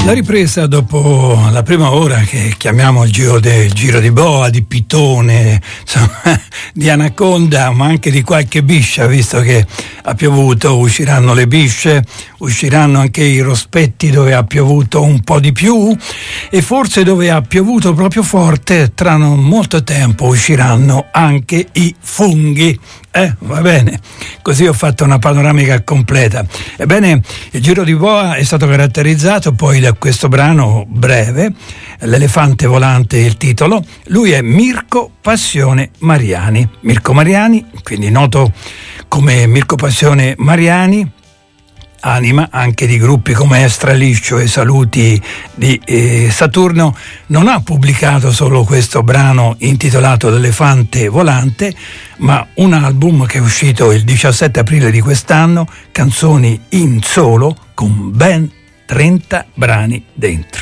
La ripresa dopo la prima ora, che chiamiamo il giro di boa, di pitone, insomma, di anaconda, ma anche di qualche biscia, visto che ha piovuto, usciranno le bisce, usciranno anche i rospetti dove ha piovuto un po' di più, e forse dove ha piovuto proprio forte tra non molto tempo usciranno anche i funghi. Va bene, così ho fatto una panoramica completa. Ebbene, il giro di boa è stato caratterizzato poi da questo brano breve, L'elefante volante è il titolo. Lui è Mirko Passione Mariani. Mirko Mariani, quindi noto come Mirko Passione Mariani, anima anche di gruppi come Estraliscio e Saluti di Saturno, non ha pubblicato solo questo brano intitolato L'elefante volante, ma un album che è uscito il 17 aprile di quest'anno, Canzoni in solo, con ben 30 brani dentro.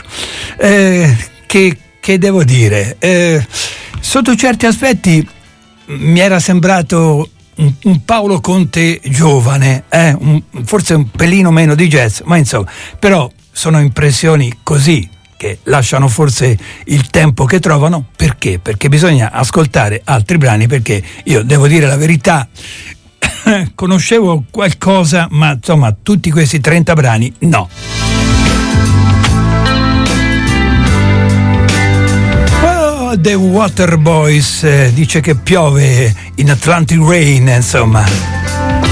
Che devo dire? Sotto certi aspetti mi era sembrato un Paolo Conte giovane, forse un pelino meno di jazz, ma insomma, però sono impressioni così che lasciano forse il tempo che trovano. Perché? Perché bisogna ascoltare altri brani, perché io devo dire la verità, conoscevo qualcosa, ma insomma tutti questi 30 brani no. The Waterboys dice che piove in Atlantic Rain, insomma.